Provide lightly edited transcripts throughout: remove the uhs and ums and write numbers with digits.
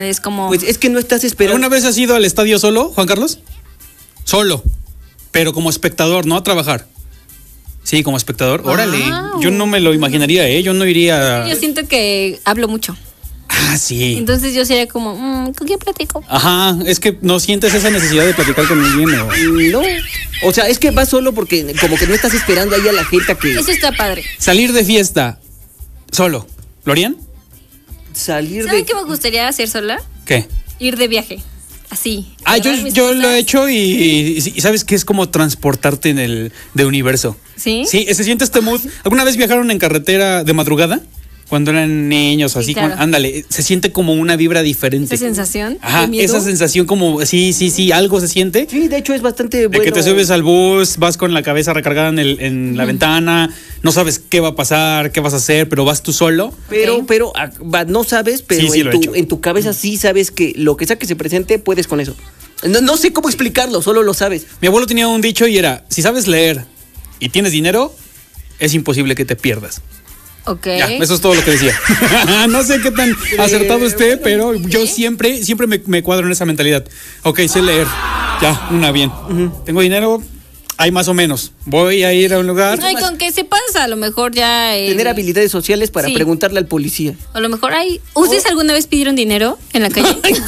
Es como... Pues es que no estás esperando. ¿Alguna vez has ido al estadio solo, Juan Carlos? Solo, pero como espectador, no a trabajar. Sí, como espectador. Wow. Órale, yo no me lo imaginaría, yo no iría. Yo siento que hablo mucho. Ah, sí. Entonces yo sería como, ¿con quién platico? Ajá, es que no sientes esa necesidad de platicar con alguien. No. O sea, es que vas solo porque como que no estás esperando ahí a la gente a que Eso está padre. Salir de fiesta solo. ¿Lo harían? salir ¿Saben de... qué me gustaría hacer sola? ¿Qué? Ir de viaje. Así. Ah, Llevar mis yo lo cosas. he hecho y sabes que es como transportarte en el de universo. ¿Sí? Sí, se siente este mood. ¿Alguna vez viajaron en carretera de madrugada? Cuando eran niños o Sí, así, claro. ándale, se siente como una vibra diferente. Esa sensación Ajá, de miedo. esa sensación como, sí, algo se siente. Sí, de hecho es bastante De bueno. que te subes al bus, vas con la cabeza recargada en la ventana, no sabes qué va a pasar, qué vas a hacer, pero vas tú solo. Pero no sabes, pero Sí, lo he hecho. en tu cabeza sí sabes que lo que sea que se presente, puedes con eso. No sé cómo explicarlo, solo lo sabes. Mi abuelo tenía un dicho y era, si sabes leer y tienes dinero, es imposible que te pierdas. Ok. Ya, eso es todo lo que decía. No sé qué tan acertado esté, pero yo siempre me cuadro en esa mentalidad. Ok, sé leer. Ya, una bien. Tengo dinero, hay más o menos. Voy a ir a un lugar. No, y con que sepas, a lo mejor ya... Tener habilidades sociales para sí. preguntarle al policía. A lo mejor hay... ¿Ustedes alguna vez pidieron dinero en la calle?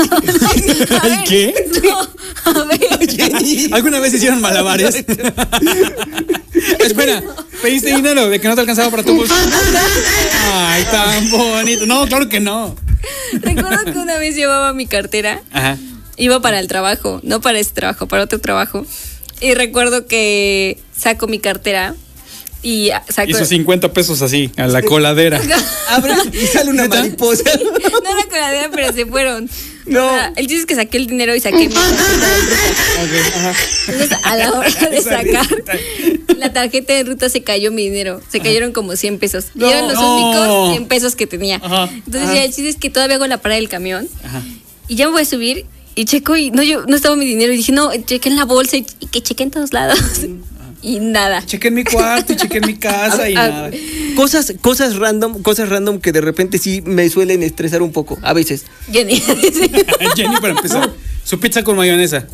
A ver, ¿Qué? No, a ver. ¿Alguna vez hicieron malabares? Espera, ¿pediste dinero de que no te alcanzaba para tu bus? Ay, tan bonito. No, claro que no. Recuerdo que una vez llevaba mi cartera. Ajá. Iba para el trabajo, no para ese trabajo, para otro trabajo. Y recuerdo que saco mi cartera y saco... Hizo 50 pesos así, a la coladera. Abre y sale una ¿Neta? mariposa. No era coladera, pero se fueron. No. O sea, el chiste es que saqué el dinero y saqué mi tarjeta de ruta. Entonces, a la hora de sacar la tarjeta de ruta, se cayó mi dinero. Se cayeron como 100 pesos. Y eran los únicos 100 pesos que tenía. Ajá. Entonces, ya el chiste es que todavía hago la parada del camión. Ajá. Y ya me voy a subir y checo y no estaba mi dinero. Y dije, no, chequé en la bolsa y que chequé en todos lados. Y nada. Chequé en mi cuarto y chequé en mi casa y nada. Cosas random que de repente sí me suelen estresar un poco, a veces. Jenny. Jenny, para empezar, su pizza con mayonesa.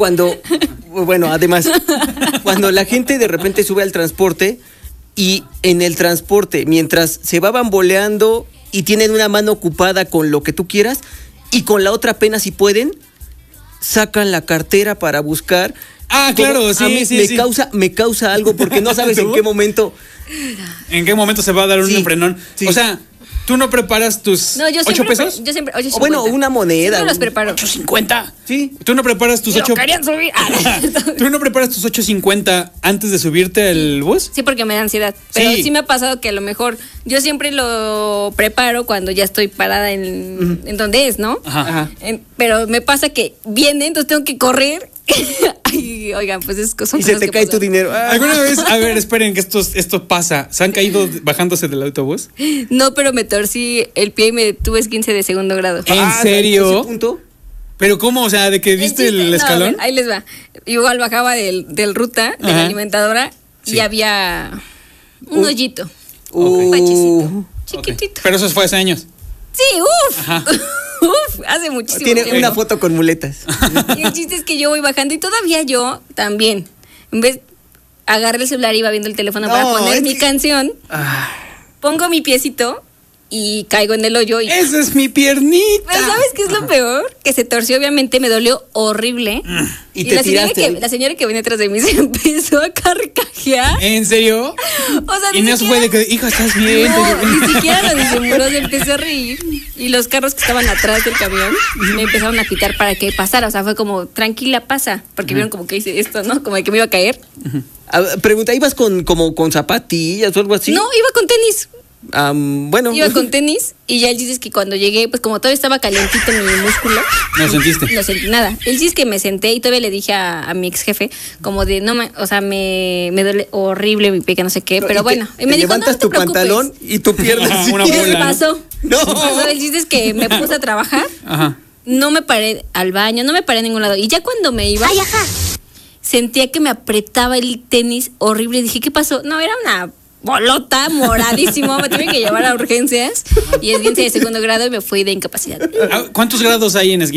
Además, cuando la gente de repente sube al transporte y en el transporte, mientras se va bamboleando y tienen una mano ocupada con lo que tú quieras y con la otra apenas si pueden, sacan la cartera para buscar. Ah, claro, Como sí, a mí sí. me causa algo porque no sabes en qué momento. ¿En qué momento se va a dar un Sí, frenón? sí. O sea, ¿tú no preparas tus No, yo 8 siempre, pesos? yo siempre, 8.50. Bueno, una moneda. Siempre los preparo. 8.50. Sí. ¿Tú no preparas tus Pero 8? querían subir. ¿Tú no preparas tus 8.50 antes de subirte al bus? Sí, porque me da ansiedad. Pero Sí. sí me ha pasado que a lo mejor yo siempre lo preparo cuando ya estoy parada en donde es, ¿no? Ajá. Pero me pasa que viene, entonces tengo que correr. Ay, oigan, pues es cosa. Y se te cae tu dinero. Ah. ¿Alguna vez, a ver, esperen que esto pasa, ¿se han caído bajándose del autobús? No, pero me torcí el pie y me tuve 15 de segundo grado. ¿En Ah, serio? ¿ese punto? ¿Pero cómo? O sea, ¿de que viste chiste- el no, escalón? a ver, ahí les va. Igual bajaba del ruta, de la Ajá. alimentadora, Sí. y había un hoyito. Uh. Un bachecito. Chiquitito. Ok. Pero eso fue hace años. Sí, uff. Ajá. Uf, hace muchísimo Tiene tiempo. una foto con muletas. Y el chiste es que yo voy bajando y todavía yo también. En vez agarré el celular y iba viendo el teléfono para No, poner es mi que- canción, pongo mi piecito y caigo en el hoyo y ¡Esa es mi piernita! pero ¿sabes qué es lo peor? Que se torció, obviamente, me dolió horrible. Y te tiraste. la señora que venía atrás de mí se empezó a carcajear. ¿En serio? O sea, Y ni no fue de que, hija, ¿estás bien? No, ni siquiera lo disimuló, se empezó a reír. Y los carros que estaban atrás del camión me empezaron a pitar para que pasara. O sea, fue como, tranquila, pasa. Porque vieron como que hice esto, ¿no? Como de que me iba a caer. Pregunta, ¿ibas con zapatillas o algo así? No, iba con tenis. Bueno. Iba con tenis. Y ya el chiste es que cuando llegué, pues como todavía estaba calientito mi músculo. ¿No sentiste? No sentí nada. El chiste es que me senté y todavía le dije a mi ex jefe, como de, no, o sea, me duele horrible mi pie, que no sé qué. Pero Y bueno. te Y me dijo, levantas no te tu preocupes. pantalón y tu pierna. Una ¿Qué bola, ¿no? pasó? No. ¿Qué pasó? El chiste es que me puse a trabajar. Ajá. No me paré al baño, no me paré a ningún lado. Y ya cuando me iba, sentía que me apretaba el tenis horrible. Dije, ¿qué pasó? No, era una bolota moradísimo. Me tuve que llevar a urgencias. Y es 15 de segundo grado y me fui de incapacidad. ¿Cuántos grados hay en esguince?